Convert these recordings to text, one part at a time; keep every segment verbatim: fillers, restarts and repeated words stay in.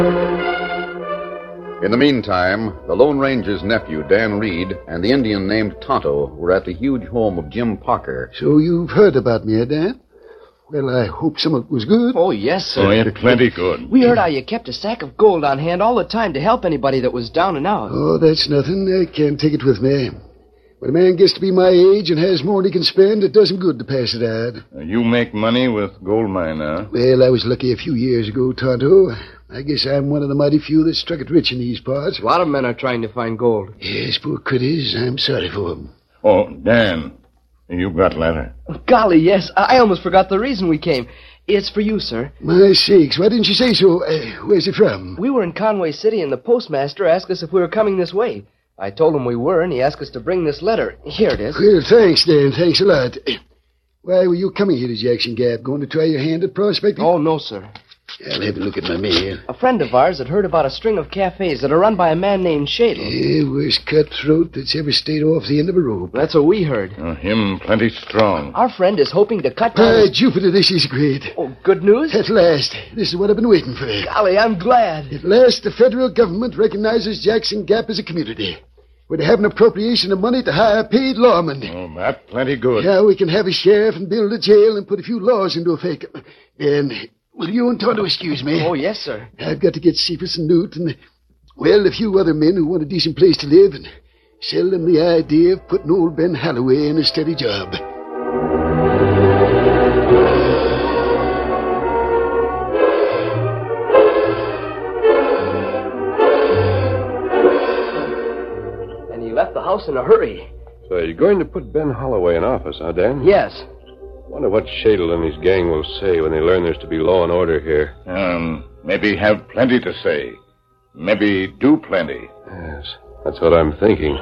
In the meantime, the Lone Ranger's nephew, Dan Reed, and the Indian named Tonto were at the huge home of Jim Parker. So you've heard about me, eh, Dan? Well, I hope some of it was good. Oh, yes, sir. Oh, yeah, plenty good. We heard how you kept a sack of gold on hand all the time to help anybody that was down and out. Oh, that's nothing. I can't take it with me. When a man gets to be my age and has more than he can spend, it does him good to pass it out. Uh, you make money with gold mine, huh? Well, I was lucky a few years ago, Tonto. I guess I'm one of the mighty few that struck it rich in these parts. A lot of men are trying to find gold. Yes, poor critters. I'm sorry for them. Oh, Dan, you got letter. Golly, yes. I almost forgot the reason we came. It's for you, sir. My sakes, why didn't you say so? Uh, where's it from? We were in Conway City, and the postmaster asked us if we were coming this way. I told him we were, and he asked us to bring this letter. Here it is. Well, thanks, Dan. Thanks a lot. Why were you coming here to Jackson Gap? Going to try your hand at prospecting? Oh, no, sir. I'll have a look at my mail. A friend of ours had heard about a string of cafes that are run by a man named Shadle. Yeah, worst cutthroat that's ever stayed off the end of a rope. That's what we heard. Oh, him plenty strong. Our friend is hoping to cut down... By his... Jupiter, this is great. Oh, good news? At last. This is what I've been waiting for. Golly, I'm glad. At last, the federal government recognizes Jackson Gap as a community. We're to have an appropriation of money to hire paid lawmen. Oh, that plenty good. Yeah, we can have a sheriff and build a jail and put a few laws into effect. And will you and Tonto excuse me? Oh, yes, sir. I've got to get Cephas and Newt and, well, a few other men who want a decent place to live and sell them the idea of putting old Ben Holloway in a steady job. Left the house in a hurry. So you're going to put Ben Holloway in office, huh, Dan? Yes. Wonder what Shadle and his gang will say when they learn there's to be law and order here. Um, maybe have plenty to say. Maybe do plenty. Yes, that's what I'm thinking.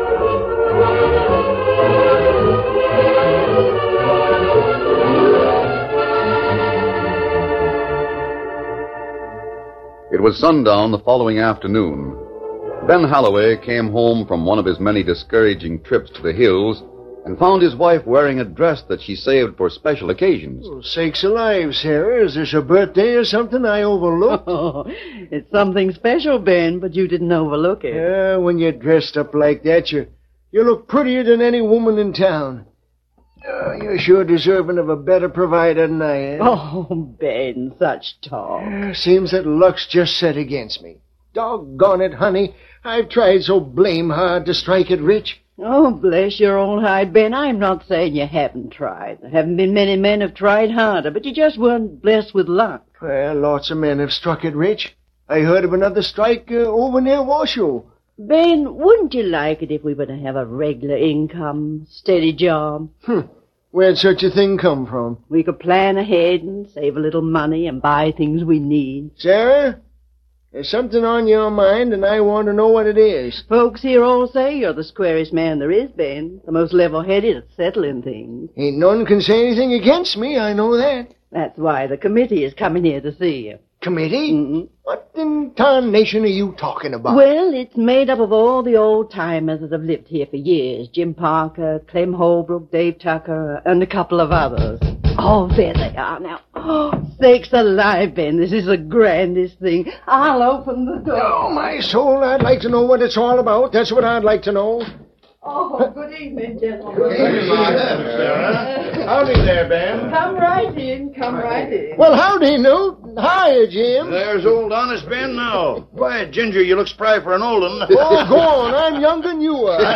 It was sundown the following afternoon. Ben Holloway came home from one of his many discouraging trips to the hills and found his wife wearing a dress that she saved for special occasions. Oh, sakes alive, Sarah. Is this a birthday or something I overlooked? Oh, it's something special, Ben, but you didn't overlook it. Yeah, when you're dressed up like that, you, you look prettier than any woman in town. Oh, you're sure deserving of a better provider than I am. Oh, Ben, such talk. Uh, seems that luck's just set against me. Doggone it, honey. I've tried so blame hard to strike it rich. Oh, bless your old hide, Ben. I'm not saying you haven't tried. There haven't been many men have tried harder, but you just weren't blessed with luck. Well, lots of men have struck it rich. I heard of another strike uh, over near Washoe. Ben, wouldn't you like it if we were to have a regular income, steady job? Hmm. Where'd such a thing come from? We could plan ahead and save a little money and buy things we need. Sarah? There's something on your mind, and I want to know what it is. Folks here all say you're the squarest man there is, Ben. The most level-headed at settling things. Ain't none can say anything against me, I know that. That's why the committee is coming here to see you. Committee? Mm-hmm. What in tarnation are you talking about? Well, it's made up of all the old-timers that have lived here for years. Jim Parker, Clem Holbrook, Dave Tucker, and a couple of others. Oh, there they are now. Oh, sakes alive, Ben. This is the grandest thing. I'll open the door. Oh, my soul, I'd like to know what it's all about. That's what I'd like to know. Oh, good evening, gentlemen. Howdy there, Ben. Come right in. Come right in. Well, howdy, Newt. Hiya, Jim. There's old Honest Ben now. Why, Ginger, you look spry for an old one. Oh, go on. I'm younger than you are.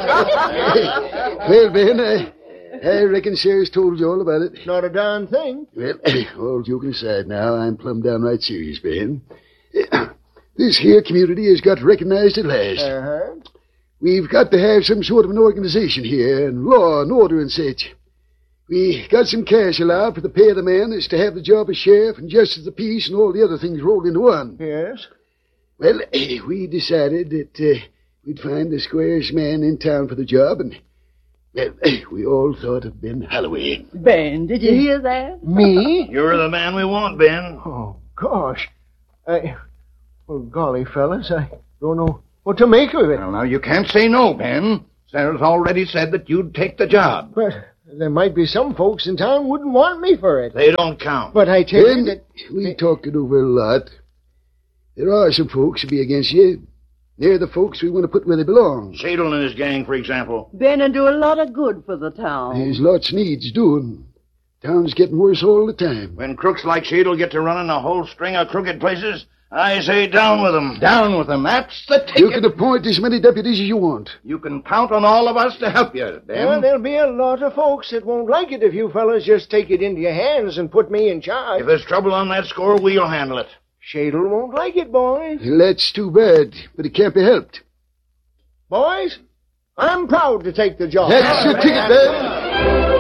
Well, Ben, I, I reckon Sarah's told you all about it. Not a darn thing. Well, all joking aside now, I'm plumb downright serious, Ben. This here community has got recognized at last. Uh-huh. We've got to have some sort of an organization here, and law and order and such. We got some cash allowed for the pay of the man that's to have the job of sheriff and justice of the peace and all the other things rolled into one. Yes? Well, we decided that uh, we'd find the squarest man in town for the job, and, well, we all thought of Ben Holloway. Ben, did you hear that? Me? You're the man we want, Ben. Oh, gosh. I... Well, golly, fellas, I don't know what to make of it. Well, now, you can't say no, Ben. Sarah's already said that you'd take the job. But there might be some folks in town wouldn't want me for it. They don't count. But I tell you Ben, that... we talked it over a lot. There are some folks who be against you. They're the folks we want to put where they belong. Shadle and his gang, for example. Ben'll do a lot of good for the town. There's lots needs doing. Town's getting worse all the time. When crooks like Shadle get to running a whole string of crooked places, I say down with them. Down with them. That's the ticket. You can appoint as many deputies as you want. You can count on all of us to help you, Ben. Well, there'll be a lot of folks that won't like it if you fellas just take it into your hands and put me in charge. If there's trouble on that score, we'll handle it. Shadle won't like it, boys. Well, that's too bad, but it can't be helped. Boys, I'm proud to take the job. That's the ticket, Ben.